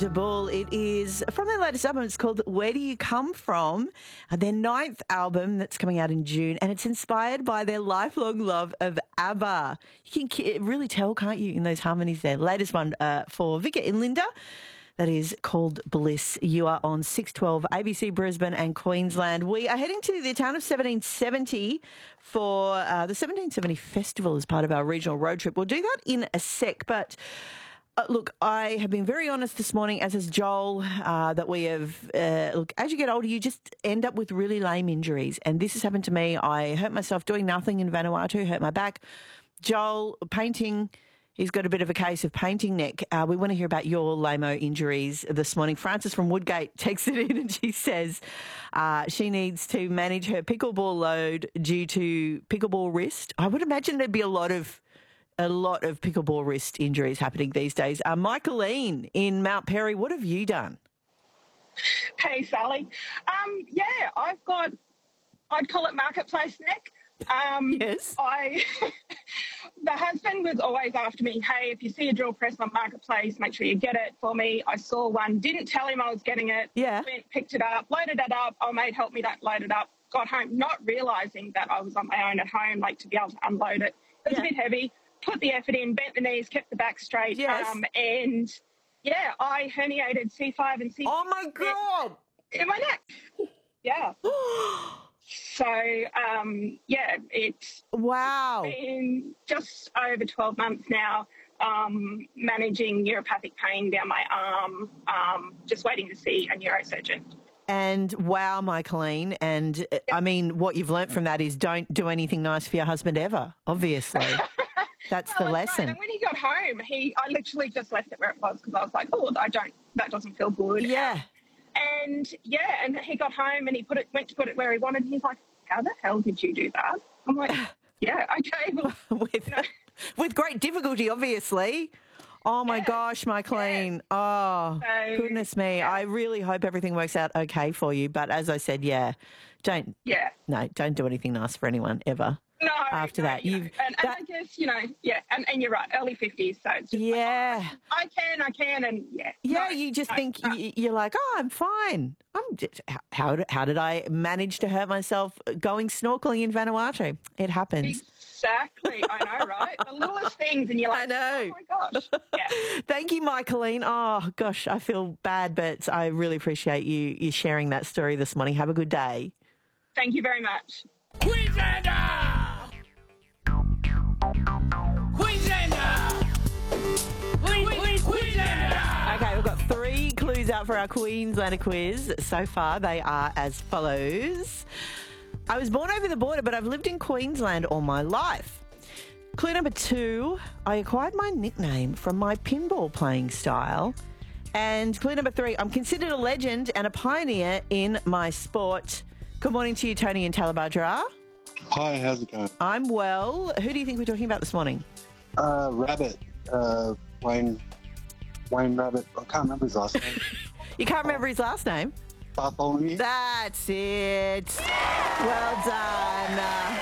De Bull. It is from their latest album. It's called Where Do You Come From? Their 9th album that's coming out in June, and it's inspired by their lifelong love of ABBA. You can really tell, can't you, in those harmonies there. Latest one for Vika and Linda. That is called Bliss. You are on 612 ABC Brisbane and Queensland. We are heading to the town of 1770 for the 1770 Festival as part of our regional road trip. We'll do that in a sec, but look, I have been very honest this morning, as has Joel, that we have, look, as you get older, you just end up with really lame injuries. And this has happened to me. I hurt myself doing nothing in Vanuatu, hurt my back. Joel, painting. He's got a bit of a case of painting neck. We want to hear about your lame-o injuries this morning. Frances from Woodgate texted in and she says she needs to manage her pickleball load due to pickleball wrist. I would imagine there'd be a lot of pickleball wrist injuries happening these days. Michaeline in Mount Perry, what have you done? Hey, Sally. I'd call it marketplace neck. Yes. The husband was always after me, hey, if you see a drill press on Marketplace, make sure you get it for me. I saw one, didn't tell him I was getting it. Yeah. Went, picked it up, loaded it up. Oh, mate, help me load it up. Got home, not realising that I was on my own at home, like to be able to unload it. It was a bit heavy. Put the effort in, bent the knees, kept the back straight. Yes. I herniated C5 and C6. Oh, my God. In my neck. Yeah. So, it's been just over 12 months now, managing neuropathic pain down my arm, just waiting to see a neurosurgeon. And wow, Michaeline, and I mean, what you've learnt from that is don't do anything nice for your husband ever, obviously. That's the lesson. Right. And when he got home, I literally just left it where it was because I was like, that doesn't feel good. Yeah. And he got home and went to put it where he wanted. And he's like, how the hell did you do that? I'm like, yeah, okay. Well, with great difficulty, obviously. Oh, my gosh, Michaeline. Yeah. Oh, goodness me. Yeah. I really hope everything works out okay for you. But as I said, don't do anything nice for anyone ever. No, after that. And I guess, and you're right, early 50s, so it's just like, I can, and you just think, you're like, I'm fine. How did I manage to hurt myself going snorkeling in Vanuatu? It happens. Exactly, I know, right? The littlest things, and you're like, I know. Oh, my gosh. Yeah. Thank you, Michaeline. Oh, gosh, I feel bad, but I really appreciate you sharing that story this morning. Have a good day. Thank you very much. Queenslander! Okay, we've got 3 clues out for our Queenslander quiz. So far, they are as follows. I was born over the border, but I've lived in Queensland all my life. Clue number 2, I acquired my nickname from my pinball playing style. And clue number 3, I'm considered a legend and a pioneer in my sport. Good morning to you, Tony in Talabudra. Hi, how's it going? I'm well. Who do you think we're talking about this morning? Rabbit. Wayne Rabbit. I can't remember his last name. You can't remember his last name? Bartholomew. That's it. Well done.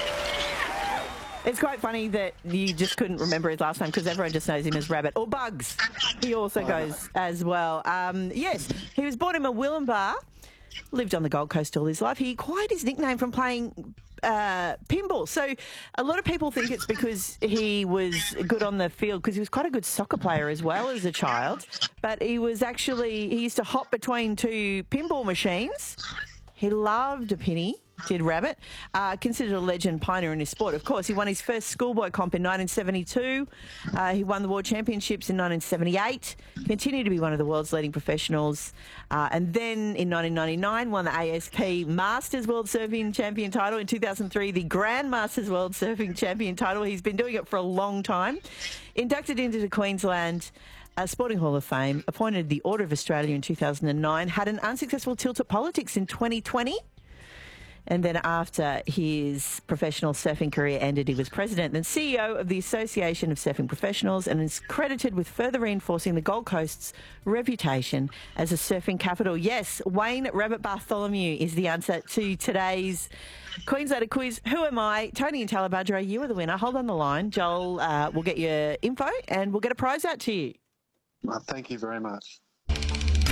It's quite funny that you just couldn't remember his last name because everyone just knows him as Rabbit. Or Bugs. He also goes as well. Yes, he was born in Murwillumbah. Lived on the Gold Coast all his life. He acquired his nickname from playing pinball. So a lot of people think it's because he was good on the field because he was quite a good soccer player as well as a child. But he used to hop between 2 pinball machines. He loved a penny, did Rabbit. Considered a legend, pioneer in his sport. Of course, he won his first schoolboy comp in 1972. He won the World Championships in 1978. Continued to be one of the world's leading professionals. And then in 1999, won the ASP Masters World Surfing Champion title. In 2003, the Grand Masters World Surfing Champion title. He's been doing it for a long time. Inducted into the Queensland Sporting Hall of Fame, appointed the Order of Australia in 2009, had an unsuccessful tilt at politics in 2020. And then after his professional surfing career ended, he was president and CEO of the Association of Surfing Professionals and is credited with further reinforcing the Gold Coast's reputation as a surfing capital. Yes, Wayne Rabbit Bartholomew is the answer to today's Queenslander quiz. Who am I? Tony in Talabudra, you are the winner. Hold on the line. Joel will get your info and we'll get a prize out to you. Thank you very much.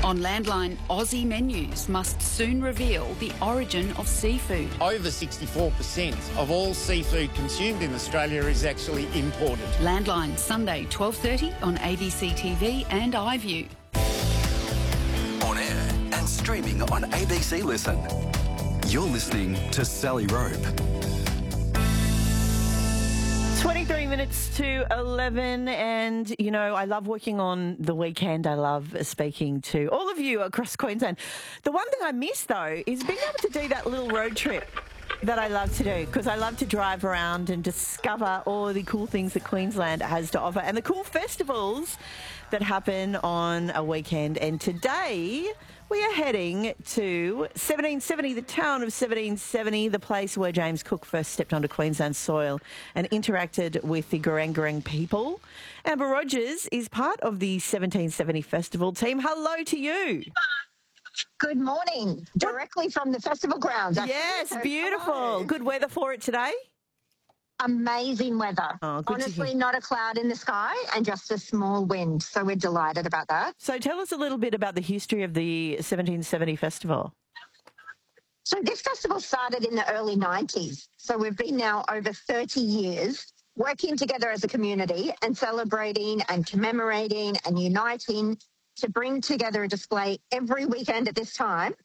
On Landline, Aussie menus must soon reveal the origin of seafood. Over 64% of all seafood consumed in Australia is actually imported. Landline, Sunday, 12:30 on ABC TV and iView. On air and streaming on ABC Listen. You're listening to Sally Rope. 23 minutes to 11, and, you know, I love working on the weekend. I love speaking to all of you across Queensland. The one thing I miss, though, is being able to do that little road trip that I love to do, because I love to drive around and discover all the cool things that Queensland has to offer and the cool festivals that happen on a weekend. And today we are heading to 1770, the town of 1770, the place where James Cook first stepped onto Queensland soil and interacted with the Gureng people. Amber Rogers is part of the 1770 festival team. Hello to you. Good morning. Directly from the festival grounds. Yes, So beautiful. hello. Good weather for it today? Amazing weather. Oh, good to Honestly, hear. not a cloud in the sky and just a small wind. So we're delighted about that. So tell us a little bit about the history of the 1770 festival. So this festival started in the early 90s. So we've been now over 30 years working together as a community and celebrating and commemorating and uniting to bring together a display every weekend at this time